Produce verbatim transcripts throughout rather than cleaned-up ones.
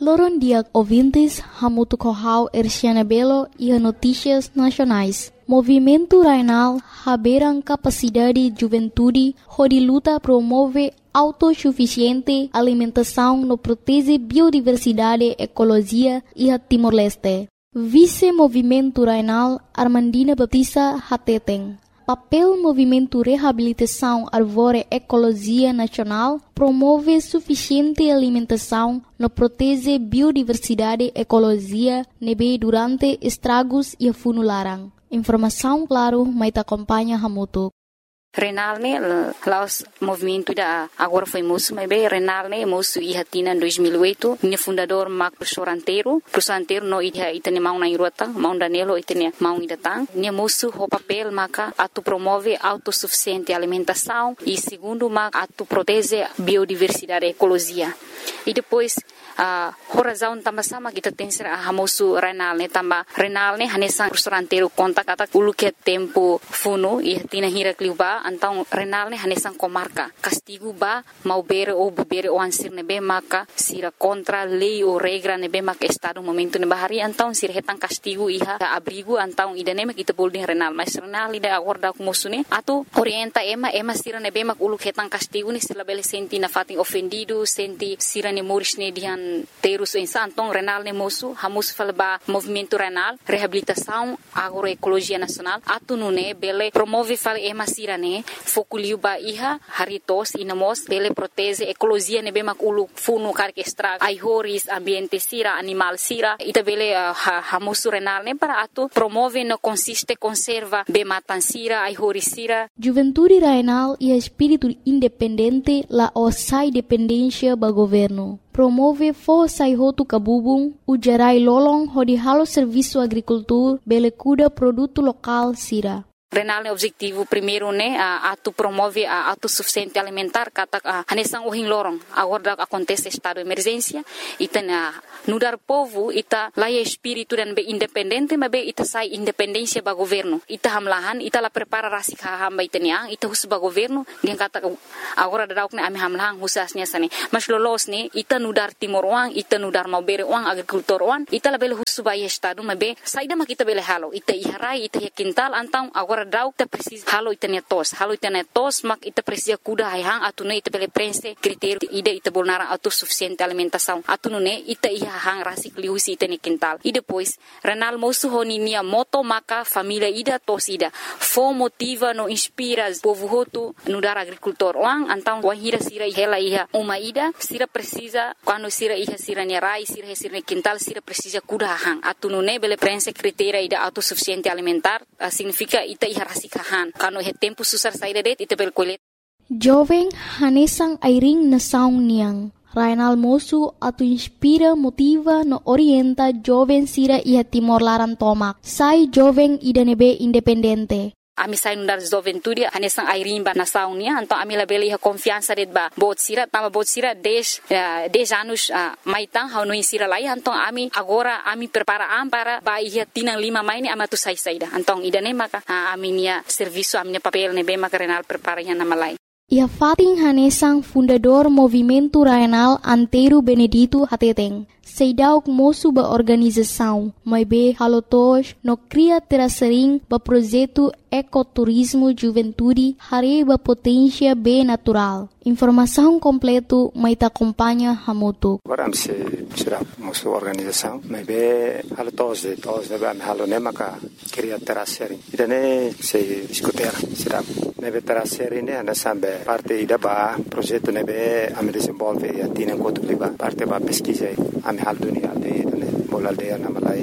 Aloron dia ouvintes, hamutu kohau Erciana Belo e notícias nacionais. Movimento Rainal haberam capacidade juventude, onde luta promove autossuficiente alimentação no protege biodiversidade, ecologia e a Timor-Leste. Vice-Movimento Rainal Armandina Baptista Hateteng. Papel Movimento Reabilitação Árvore Ecologia Nacional promove suficiente alimentação no protege biodiversidade, ecologia, nebe durante estragos e funularan. Informação claro, mas acompanha Hamutu. Renal ne lá os movimento da agora foi moço, mas bem Renal ne moço e hatina em dois mil e oito, ne fundador Marco Professor Anteiro, Professor Anteiro no ida itane mau na irota, mau danelo itane mau idatang, ne moço o papel maca atu promove autossuficiente alimentação e segundo maca atu protege biodiversidade e ecologia. E depois a uh, razão também sama kita tem ser a moço Renal ne também Renal ne hanesang Professor Anteiro conta kata ulu que tempo funo e hatina hira kliuba então Renal ne hanesang comarca castigo ba mau bere ou bere o ansir nebe maka sira contra lei ou regra nebe maka estado momento ne bahari então sira hetang castigo iha abrigo então idane mek kita bolding Renal mas Renal ida acorda com moço ne atu orienta ema ema sira nebe mak ulu hetang castigo ne sila bele senti na fating ofendido senti sira ne moris ne dihan terus insan então Renal ne moço hamus falba movimento Renal reabilitação agroecologia nacional atu nune bele promove fal ema sira ne fokuliu ba iha haritos inamos bele protege ecologia ne bemak ulu funu karke estrag ai horis ambiente sira animal sira ita bele uh, hamusu Renal ne para atu promove no consiste conserva be matan sira ai horis sira. Juventude Rainal e espírito independente la osai dependência ba governo. Promove força e roto cabubung, o gerai lolong hodi halo serviço agricultor, bele cuida produto local sira. Renal ne objetivo primeiro ne a atu promove a autossuficiente alimentar kata hanesang uhing lorong agora acontece estado de emergência ita na nudar povo ita laia espírito dan be independente mas be ita sai independência ba governo ita hamlahan ita la prepara rasik hamba ita niang ita hus ba governo dia kata agora dauk ne ami hamlahan husasnya sane mas lolos ne ita nudar timor uang ita nudar mau bere uang agrikultor uang ita la bele hus ba estado mas be saida ma kita bele halo ita iharai ita kintal antang agora dauk ta precis halo itania tos halo itania tos mak ita precisa kuda hang atune ita bele prense critério ida ita bolnara autossuficiente alimentação atune ita iha hang rasik liusi itani quintal e depois Renal moço honinia moto maka família ida tos ida fo motiva no inspira povo hotu no dar agricultor wang antang wahira sira hela iha uma ida sira precisa quando sira iha sira nerai sira sira quintal sira precisa kuda hang atune bele prense critério ida autossuficiente alimentar uh, significa ita iha rasikahan kano he tempo susar saída det ita berkulit. Jovem hanesang airing na saung niang. Rainal moço atu inspira, motiva, no orienta jovem sira iha Timor Laran tomak. Sai jovem ida nebe independente. Ami sai nundar juventude hanesang airing ba na saung nia então ami la bele iha confiança det ba bot sira tama bot sira dez dez anos uh, maitang hau no sira lai então ami agora ami prepara am para ba iha tinang lima mai ni amatu sai saida então ida ne maka uh, ami nia serviço ami nia papel ne be maka Renal prepara iha na malai. Ia fating hanesang fundador Movimento Rainal Anteiro Benedito Hateteng. Seidauk moço ba organização, mas be halotos no cria terasering ba projeto ecoturismo juventude hari ba potência be natural. Informação completo mai ta acompanha Hamutu. Agora se será moço organização, mas be halotos de tos de ba halo ne maka cria terasering. Idane se discutir será ne be terasering ne ana sambe parte ida ba projeto ne be am desenvolve e atina enquanto liba parte ba pesquisa am hal dunia de bol aldeia na Malai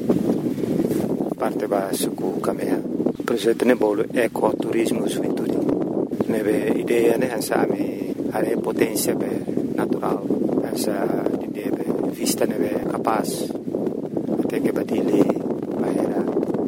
parte ba suku kamea projeto ne bol ecoturismo juventude nebe ideia ne hansa ame are potência be natural hansa de vista nebe capaz até que batile bahera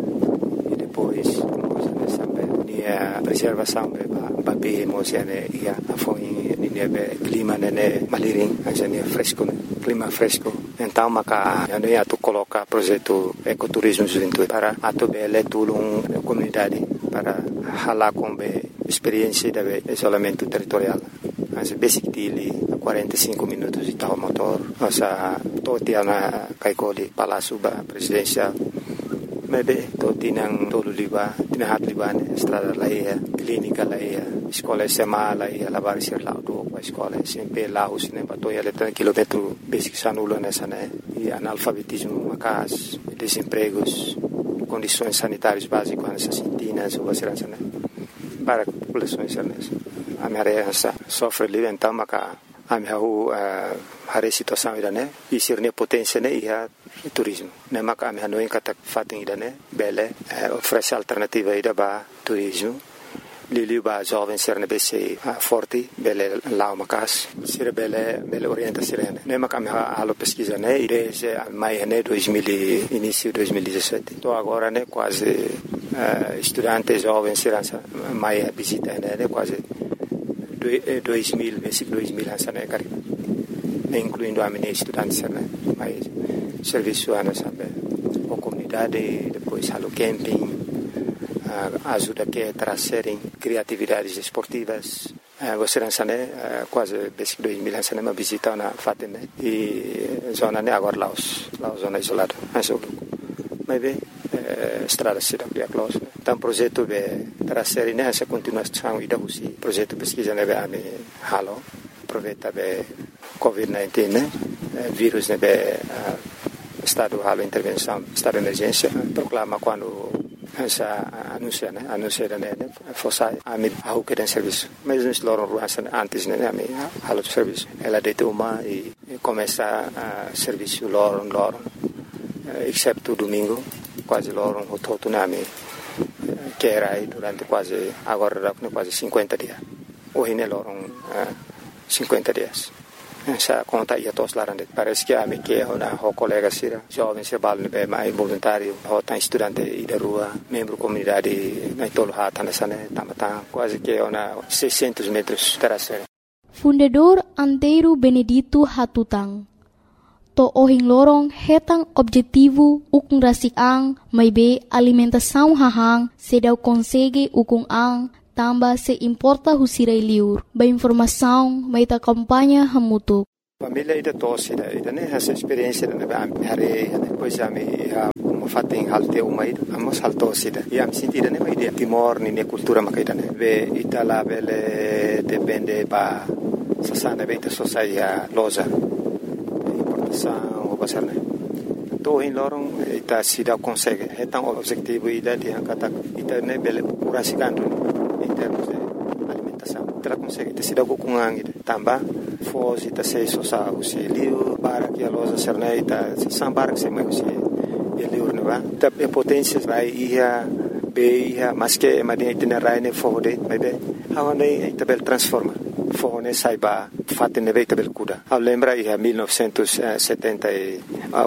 e depois nós ne sambe nia preservação be ba be mosiane ia afoi nebe clima ne maliring hansa ne fresco clima fresco. Então, maka ano ia tu coloca projeto ecoturismo juventude para atu bele tulung comunidade para hala com be experiência de isolamento territorial. Mas basic dili quarenta e cinco minutos de tal motor, nossa totia na kaikoli Palácio ba presidencial. Maybe to tinang tolu liba, tinahat liba ne estrada laia, clínica laia, escola sema laia, lavar ser lá do escola, sempre lá os ne batoia letra quilômetro basic sanulo nessa né, e analfabetismo, macas, desempregos, condições sanitárias básicas nessas sintinas ou segurança né, para populações nessa. A minha reação sofre ali então maca a minha a situação ida né, e ser ne potência né ia turismo. Ne maka ami hanoi kata fating ida ne bele oferece alternativa ida ba turismo. Lili ba jovem ser ne bese forte bele lao makas ser bele bele orienta sirene. Ne maka ami halo pesquisa né desde mai né dois mil início dois mil e dezessete. Tô agora né quase uh, estudante jovem sirança mai visita né quase dois mil basic dois mil hansa né cari. Incluindo a minha estudante né mais serviço ana sabe a comunidade depois halo camping uh, ajuda que trazerem criatividades esportivas uh, você não sabe uh, quase basic dois mil anos uma visita na Fatima e zona né agora lá os lá zona isolada mas o mas bem uh, estrada se dá para close então projeto de trazer né essa continuação e da usi projeto pesquisa né a me halo aproveita be covid dezenove né vírus né be estado halo intervenção, estado de emergência, proclama quando essa anuncia, né, anuncia né, fosse a mim a o que tem serviço, mas nós logo antes né, a mim halo de serviço, ela deita uma e começa a serviço logo logo, exceto domingo, quase logo o todo na mim que era aí durante quase agora quase cinquenta dias, hoje né logo cinquenta dias. Essa conta ia todos lá dentro. Parece que a minha que é uma colega sira, jovem se bala bem mais voluntário, ou tá estudante e da rua, membro comunidade na tolo hata nessa né, tamata quase que é uma seiscentos metros terasera. Fundador Antero Benedito Hatutang. To ohing lorong hetang objetivo ukung rasik ang may be alimentação hahang sedaw konsege ukung ang tamba se importa husirai liur. Ba informação may ta kampanya hamutuk. Família ida tosse ida ida né essa experiência né ba hare depois a me uma fatem halte uma ida amos haltos ida e am sentida né mai de Timor ni ne cultura makaida né ve itala bele depende ba sasana be ita sosaia loza importação o basar né to in lorong ita sida consegue hetang objetivo ida di angkata ita né bele curasikandu em termos de alimentação. Ela consegue ter sido com angue, também foge da seis sosa o se liu para que a loja serneita sambar que se mais se liu não vai. Da potência vai ia be ia mas que madia itinerário ne foge mas be how ne tabel transforma foge saiba fatte ne tabel kuda. A lembra ia mil novecentos e setenta e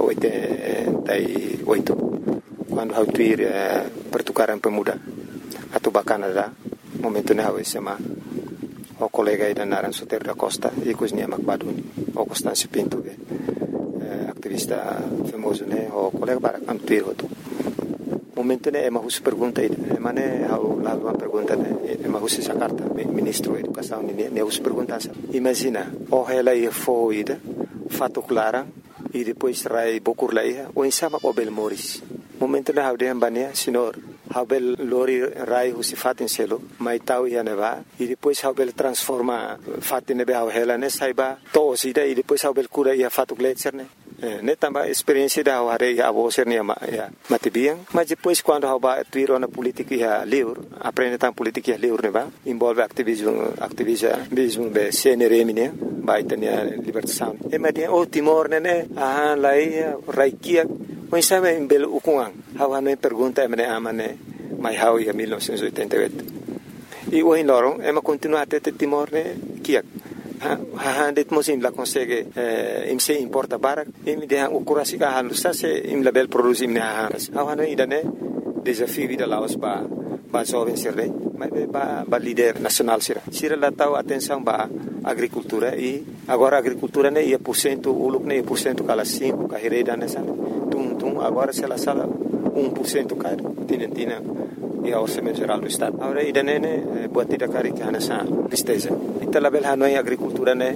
oito quando hau tuir pertukaran pemuda atau Canadá momento ne hawe sema o colega ida naran Soter da Costa e cozinha Macbaduni o Constâncio Pinto eh, activista famoso ne o colega para antuir hoto momento ne ema hus pergunta ida ema ne hau lá uma pergunta ne ema hus essa carta ministro da educação ne ne hus pergunta imagina o ela ia foi ida fato clara e depois rai bokur laia o insama o Belmoris momento ne hau de ambania senhor Habel lori rai husi fatin selo mai tau ia neva e depois Habel transforma fatin nebe hau hela ne saiba to sida e depois Habel cura ia fatu gletser ne ne tamba experiência da hare ia avo ser ne ya matibiang mas depois quando haba tuiro na política ia livre aprende tam política ia livre neva envolve ativismo ativismo be C N R M ne vai ter libertação e mas o Timor ne ah lai raikia mas sabe em belo ukungang hawa no pergunta emane amane mai hau ia mil novecentos e oitenta e oito e o inorong ema continua até Timor ne kiak ha ha det mosim la consegue im se importa barak im de o curasi ka halu sa se im label produzim ne ha hawa no idane desafio vida laos ba ba jovem sirre mas ba ba líder nacional sira sira la tau atenção ba agricultura e agora agricultura ne ia por cento uluk ne por cento kala cinco ka hereda ne san tum tum agora se la sala um por cento caro tinentina e ao orçamento geral do estado agora ida ne ne buat tidak kari que hanasa tristeza ita label hanoi agricultura ne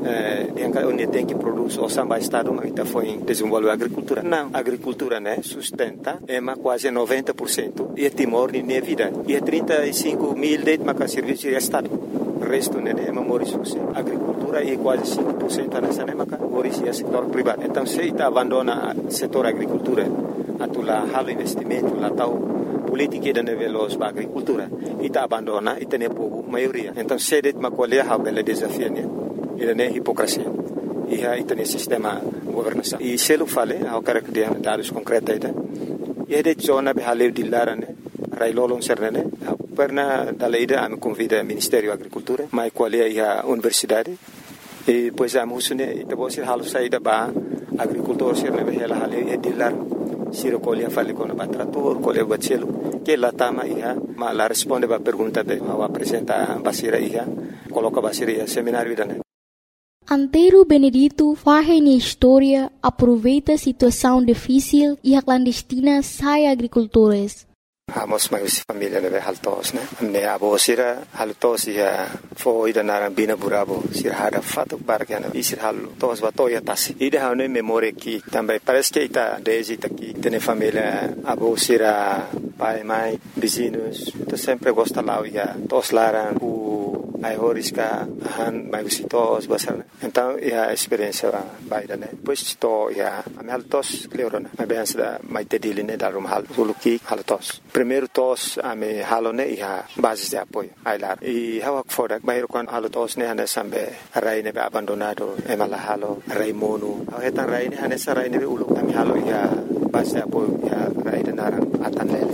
Yang onde tem que produzir o samba estado mas está foi desenvolver a agricultura não a agricultura né sustenta é mais quase noventa por cento e Timor nem é vida e trinta e cinco mil de maca serviço de estado o resto né é memória a agricultura é quase cinco por cento nessa né maca hoje é setor privado então se está abandona setor agricultura atula halo investimento lá tal política da veloz para agricultura e está abandona e tem povo maioria então se det macolher a bela desafio né ele é hipocrisia e aí tem sistema governação e se ele fala ao cara que tem dados concretos e é de zona de haleu de lara né railolon serne perna da lei da me convida Ministério da Agricultura mas qual é a universidade e pois a musune e depois se halu saída ba agricultor serne be ela haleu é de lar se recolhe fale com o trator colhe o celo que lá tama ia mas la responde ba pergunta de ao apresenta basira ia coloca basira ia seminário da Antero Benedito faz na história, aproveita a situação difícil e a clandestina sai agricultores. Hamos mais família neve haltos né, ne abo sira haltos ia foi da narambina burabo sira hada fato bargana e sira haltos batoya tas. E da ne memória que também parece que está desde aqui tem família abo sira pai mãe vizinhos, então sempre gosta lá ia tos laran ai horisca han mai visitos basar então é a experiência baida né depois to ia a me haltos cleorona a benção da mai tedili né darum hal suluki haltos primeiro tos a me halone ia base de apoio ai lar e hawak foda mai kon haltos né ana sambe rai ne abandonado e mala halo rai mono a etan rai ne ana sarai ne ulu a me halo ia base de apoio ia rai de naran atan lele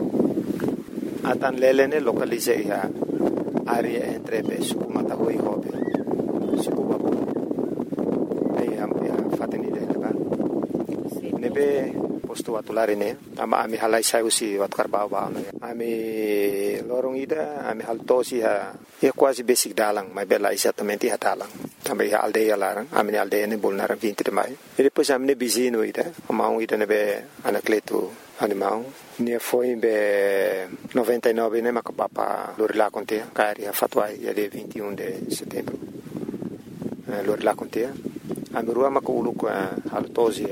atan lele ne localize ia área entre suku mataho e hobe suku babu aí a fateni dele ba nebe posto atulare ne ama ami halai sai usi wat karbau ba ami lorong ida ami haltosi ha é quase basic dalang mas bela exatamente ha dalang também a aldeia larang ami aldeia ne bolnar vinte de maio e depois ami ne bizino ida amau ida nebe anacleto animal ne foi be noventa e nove né maca papa lorila contea cari a fatuai ia de vinte e um de setembro lorila contea a merua maca ulu com haltosi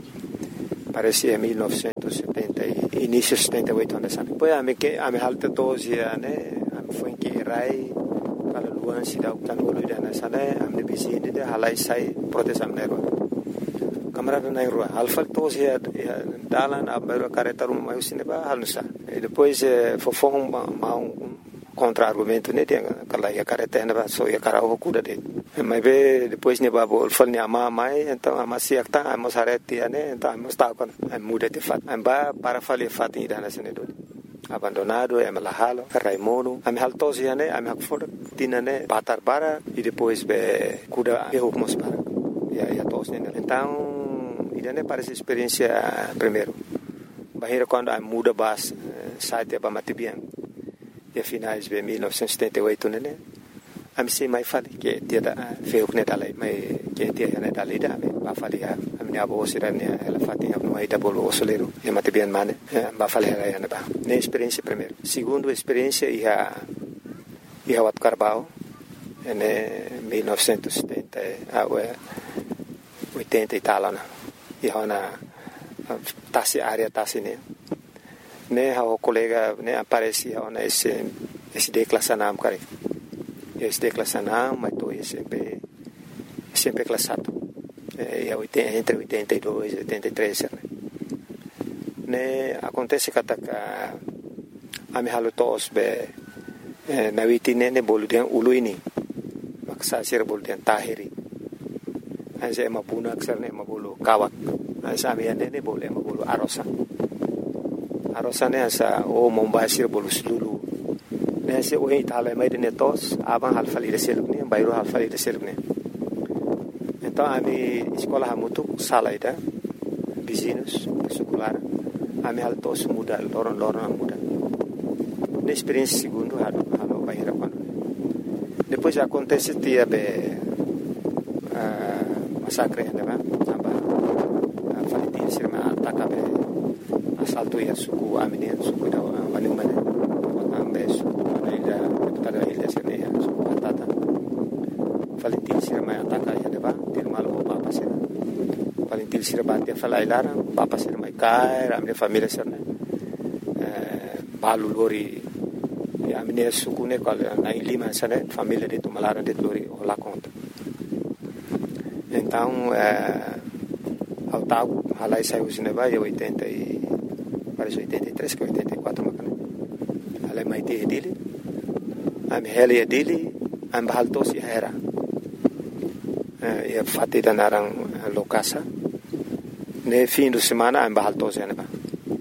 parece em mil novecentos e setenta e início de setenta e oito anos depois a me que a me halta tosi né a me foi que rai para luan se dá o canolo de nessa né a me bizine de halai sai proteção nero camarada na rua alfa tosi ya dalan a mero careta rum mai sine ba halusa e depois fofon ma um contra-argumento né tem aquela ia careta né ba so ia cara o cuda de mas be depois ne babo fal ne ama mai então ama se acta amos arete né então amos tá com a muda de fat amba para falir fat ida na sine do abandonado é malahalo raimono a me haltosi né a me hakfor tina né batar para e depois be cuda erro mos para ia ia tos né então ida né parece experiência primeiro bahira quando a muda bas site ba matibian e finais de mil novecentos e setenta e oito né a me sei mai fali que dia da feu né dalai mai que dia né dalai da ba fali a minha avó sira né ela fatinha no aí da bolo osoleiro e matibian mane ba fali ela né ba né experiência primeiro segundo experiência ia ia wat carbao né mil novecentos e setenta a oitenta e tal né e hona tasi área tasi né né o colega né aparece hona esse esse declassanam cara esse declassanam mas tô sempre sempre classado é oitenta entre oitenta e dois e oitenta e três né né acontece que a a me halo tos be na witine ne boludian uluini maksa sir boludian tahiri anse mapuna aksar ne mabulu kawak ansa me ne bole mabulu arosa arosa ne asa o mombasir bolu sulu ne se o itala mai de netos aban halfali de selune bayro halfali de selune então a mi escola hamutu sala ida vizinhos secular a mi altos muda loron loron muda ne experiência segundo halo halo bayra quando depois acontece tia be massacre né ba aba faliti sirma ataka be assalto ya suku amine suku da wani mane ambe suku ida tada ilha sirne suku atata faliti sirma ataka paling til sira batia falai lara papa sira mai kai ramne família sira né balu lori ya mine sukune kal na lima sana família de tomalara de lori lá conta então ao tal halai saiu cinema e oitenta e parece oitenta e três que oitenta e quatro macana halai mai te dele am hele dele am bahalto si era e fatti da narang lokasa ne fim de semana am bahalto si aneba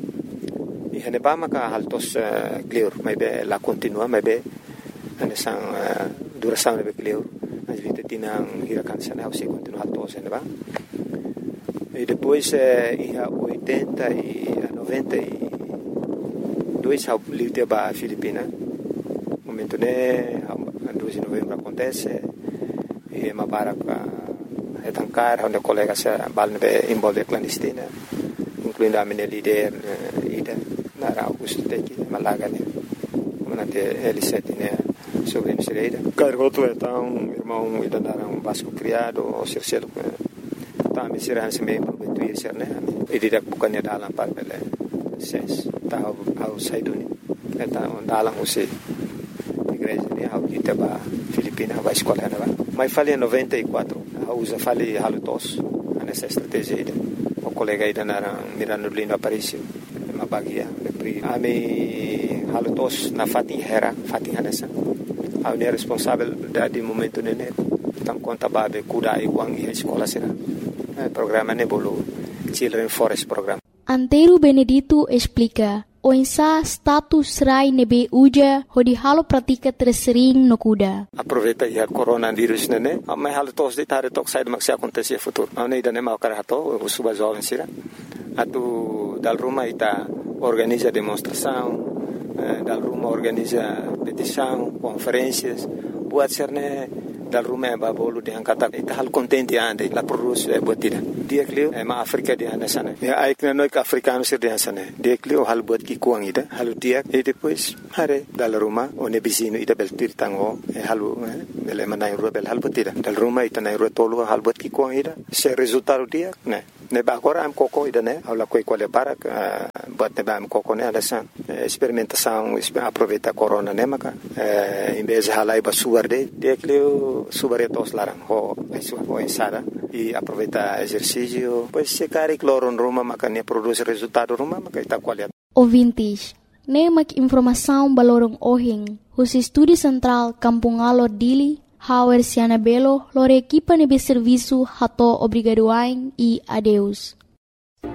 e aneba maka haltos clear mai be la continua mai be anesang duração be clear as vita tinang hirakan sana se continua haltos aneba e depois ia oitenta e noventa e dois ao livre ba Filipina momento né dois de novembro acontece e uma barca é tancar onde colega se balne envolve clandestina incluindo a minha líder ida na Augusto Teki Malaga né manate L sete né sobre a Misereira cargoto então irmão ida dar um vasco criado ou cercelo tá me será se membro do isso né e direto bukannya dalam par bele ses tá ao saiduni então dalam você igreja né ao kita ba Filipina ba escola né ba mas falei em noventa e quatro usa falei halutos nessa estratégia o colega ida na mirando lindo apareceu uma bagia pri ami halutos na fatin hera fatin hanessa a unir responsável de momento né então conta babe kuda iguang e escola será programa nebolo Children Forest Program. Antero Benedito explica o insa status rai nebe uja hodi halo pratika tersering no kuda. Aproveita ya coronavírus nene, mas halo tos de tare tok sai maksi acontecer futuro. Não ida nem ao carato, o suba jovem sira. Atu dal Roma ita organiza demonstração, dal Roma organiza petição, conferências, buat serne dal Roma ba bolu de angkata ita hal contente ande la produce e botida. Dia klio e ma Afrika de anasana. Ya aikna noi ka africano sir de anasana. Dia klio hal bot ki kuang ida, hal dia e depois hare dal Roma one bisino ida bel tirtango e halu bel manai rubel hal botida. Dal Roma ita nai rotolo hal bot ki kuang ida. Se resultado dia ne ne ba agora am coco ida ne ala coi quale para bot ne ba am coco ne adasan experimentação aproveita corona ne maka em vez de halai ba suarde dia klio subaretos larang ho ho ensada e aproveita exercício pois se cari cloro no Roma maka ne produz resultado Roma maka ita qualidade. Ouvintes, ne mak informação balorong ohing os estúdio central Kampung Alor Dili Hauer Siana Belo lor equipa nebe serviço hato obrigadoain e adeus.